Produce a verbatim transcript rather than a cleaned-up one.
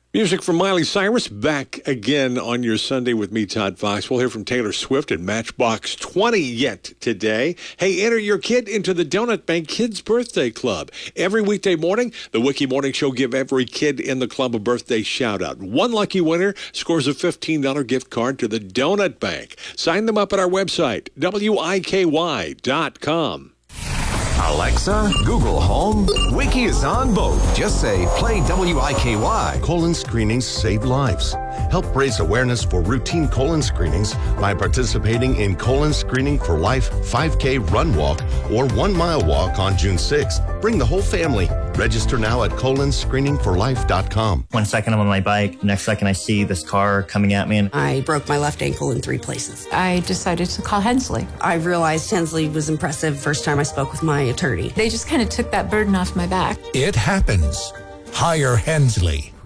Music from Miley Cyrus back again on your Sunday with me, Todd Fox. We'll hear from Taylor Swift and Matchbox twenty yet today. Hey, enter your kid into the Donut Bank Kids Birthday Club. Every weekday morning, the Wiki Morning Show give every kid in the club a birthday shout-out. One lucky winner scores a fifteen dollars gift card to the Donut Bank. Sign them up at our website, W I K Y dot com. Alexa, Google Home, Wiki is on both. Just say, play W I K Y. Colon screenings save lives. Help raise awareness for routine colon screenings by participating in Colon Screening for Life five K Run Walk or one mile walk on June sixth. Bring the whole family. Register now at colon screening for life dot com. One second I'm on my bike, next second I see this car coming at me. And I broke my left ankle in three places. I decided to call Hensley. I realized Hensley was impressive first time I spoke with my attorney. They just kind of took that burden off my back. It happens. Hire Hensley.